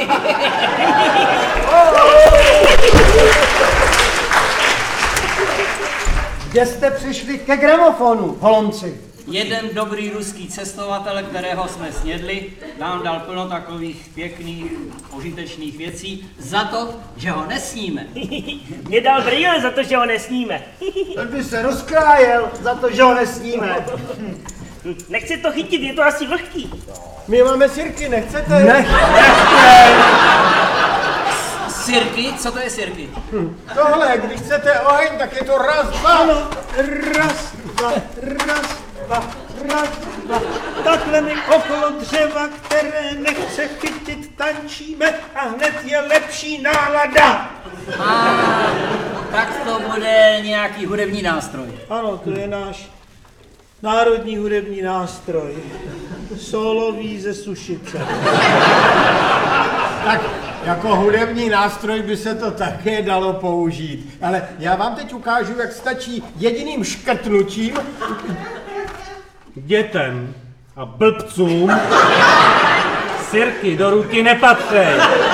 Kde jste přišli ke gramofonu, holomci? Jeden dobrý ruský cestovatel, kterého jsme snědli, nám dal plno takových pěkných, užitečných věcí za to, že ho nesníme. Mě dal brýle za to, že ho nesníme. Ten by se rozkrájel za to, že ho nesníme. Nechci to chytit, je to asi vlhký. My máme sirky, nechcete? Sirky? Co to je sirky? Tohle, když chcete oheň, tak je to raz, dva. Ano, raz, dva, raz, dva, raz, dva. Takhle my okolo dřeva, které nechce chytit, tančíme a hned je lepší nálada. Tak to bude nějaký hudební nástroj. Ano, to je náš národní hudební nástroj. Sólový ze Sušice. Tak jako hudební nástroj by se to také dalo použít. Ale já vám teď ukážu, jak stačí jediným škrtnutím Dětem a blbcům sirky do ruky nepatří.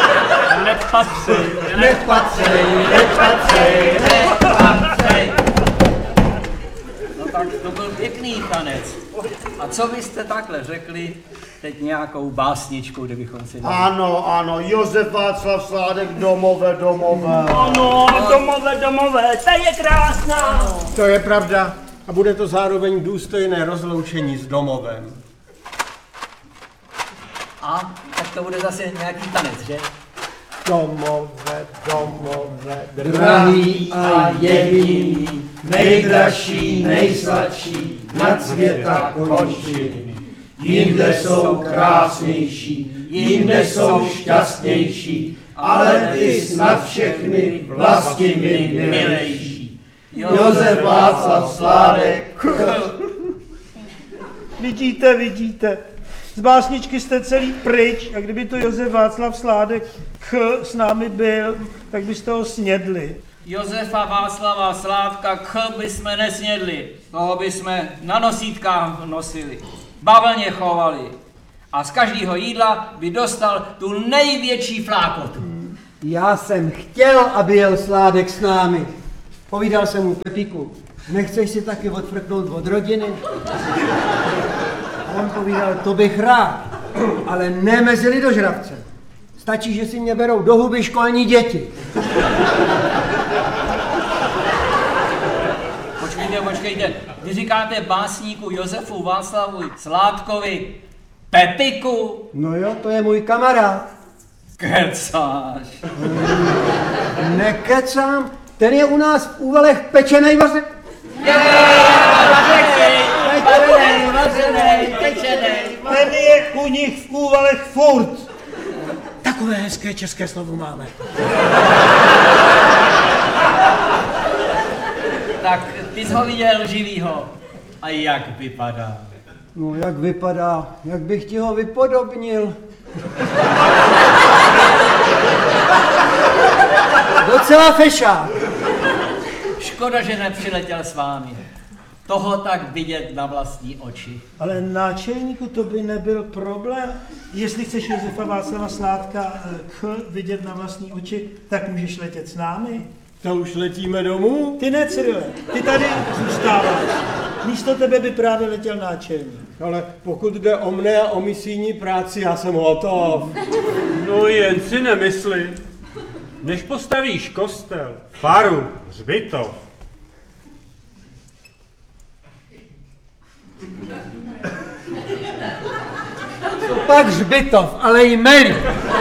No tak to byl pěkný tanec. A co byste takhle řekli teď nějakou básničku, kdybychom si dali? Ano, Josef Václav Sládek, Domové. Ano, domové, ta je krásná. To je pravda. A bude to zároveň důstojné rozloučení s domovem. A tak to bude zase nějaký tanec, že? Domové. Drahý a jediný, nejdražší, nejsladší, nad světa končiny. Jinde jsou krásnější, jinde jsou šťastnější, ale ty snad všechny vlasti mi milejší. Josef Václav Sládek. Vidíte. Z básničky jste celý pryč a kdyby to Josef Václav Sládek s námi byl, tak byste ho snědli. Josefa Václava Sládka bychom nesnědli. Toho bychom na nosítkách nosili. Bavlně chovali. A z každého jídla by dostal tu největší flákotu. Já jsem chtěl, aby jel Sládek s námi. Povídal jsem mu: Pepíku, nechceš si taky odfrknout od rodiny? A on povídal: to bych rád, ale ne mezi lidožravce. Stačí, že si mě berou do huby školní děti. Počkejte, vy říkáte básníku Josefu Václavu Sládkovi Pepiku? No jo, to je můj kamarád. Kecáš. Nekecám, ten je u nás v Úvalech pečenej vařenej. Ten je u nich v Úvalech furt. Takové hezké české slovo máme. Tak ty jsi ho viděl živýho. A jak vypadá? No jak vypadá, jak bych ti ho vypodobnil. Docela fešák. Škoda, že nepřiletěl s vámi. Toho tak vidět na vlastní oči. Ale náčelníku, to by nebyl problém. Jestli chceš Josefa Václava Sládka vidět na vlastní oči, tak můžeš letět s námi. To už letíme domů? Ty ne, Cyrile, ty tady zůstáváš. Místo tebe by právě letěl náčelník. Ale pokud jde o mne a o misijní práci, já jsem hotov. No jen si nemysli. Než postavíš kostel, faru, hřbitov, To pak hřbitov, ale i melí.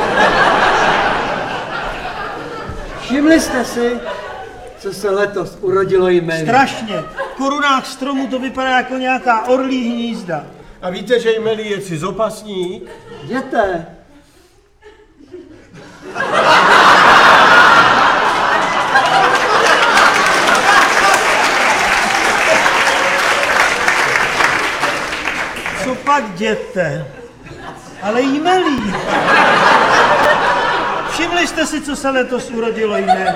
Všimli jste si, co se letos urodilo jmelí? Strašně. V korunách stromů to vypadá jako nějaká orlí hnízda. A víte, že jmelí je cizopasník? Jděte. Co pak jděte? Ale jmelí. Všimli jste si, co se letos urodilo jmelí?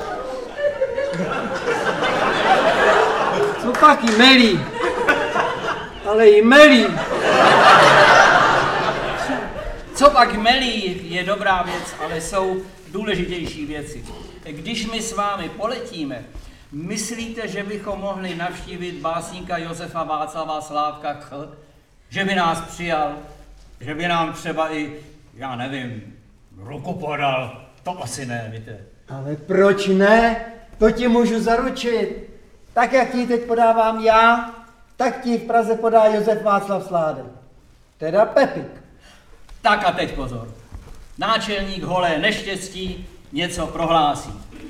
Co pak jmelí? Ale jmelí. Co pak melí je dobrá věc, ale jsou důležitější věci. Když my s vámi poletíme, myslíte, že bychom mohli navštívit básníka Josefa Václava Sládka Kh? Že by nás přijal? Že by nám třeba i, já nevím, ruku podal? To asi ne, víte. Ale proč ne? To ti můžu zaručit. Tak, jak ti teď podávám já, tak ti v Praze podá Josef Václav Sládek. Teda Pepik. Tak a teď pozor. Náčelník Holé neštěstí něco prohlásí.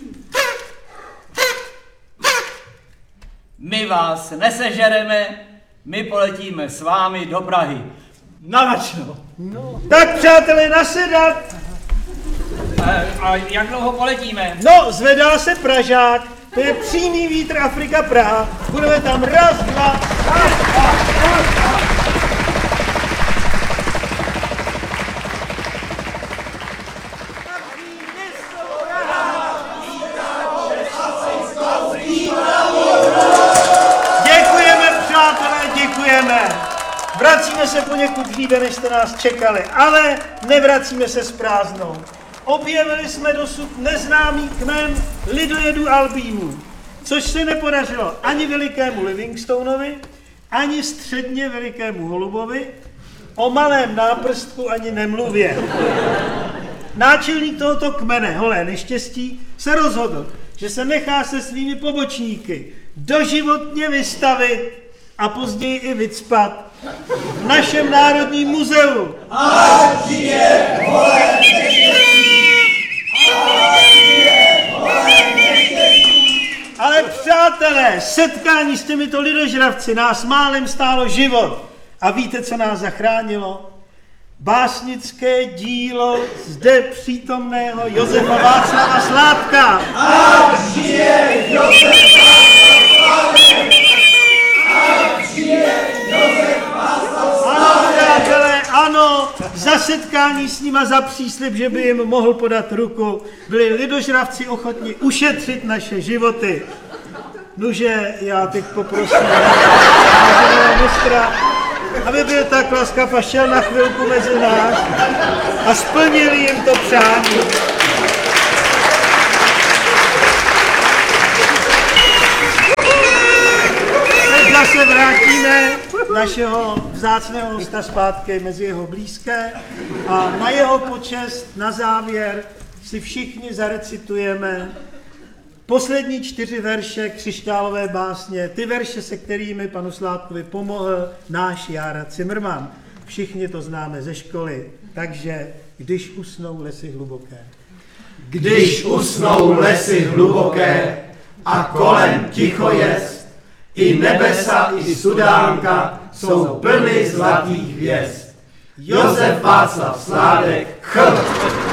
My vás nesežereme, my poletíme s vámi do Prahy. Navačno. No. Tak přátelé, nasedat. A jak dlouho poletíme? No, zvedá se Pražák. To je přímý vítr Afrika Praha. Budeme tam raz, dva. Děkujeme, přátelé, děkujeme. Vracíme se poněkud dříve, než jste nás čekali, ale nevracíme se s prázdnou. Objevili jsme dosud neznámý kmen lidojedů albínů, což se nepodařilo ani velikému Livingstonovi, ani středně velikému holubovi, o malém náprstku ani nemluvě. Náčelník tohoto kmene, Holé neštěstí, se rozhodl, že se nechá se svými pobočníky doživotně vystavit a později i vycpat v našem Národním muzeu. Ať žije Holé neštěstí! Ale přátelé, setkání s těmito lidožravci nás málem stálo život. A víte, co nás zachránilo? Básnické dílo zde přítomného Josefa Václava Sládka. Ať žije Josef Václav Sládek! Ať žije Josef Václav Sládek! Ano, přátelé, ano, za setkání s nima, za příslib, že by jim mohl podat ruku, byli lidožravci ochotni ušetřit naše životy. Nuže, já teď poprosím váženého mistra, aby byl tak laskav a šel na chvilku mezi nás a splnil jim to přání. Teď zase vrátíme našeho vzácného hosta zpátky mezi jeho blízké a na jeho počest na závěr si všichni zarecitujeme poslední 4 verše křišťálové básně, ty verše, se kterými panu Sládkovi pomohl náš Jára Cimrman. Všichni to známe ze školy, takže když usnou lesy hluboké. Když usnou lesy hluboké a kolem ticho jest, i nebesa, i sudánka jsou plny zlatých hvězd. Josef Václav Sládek, Ch.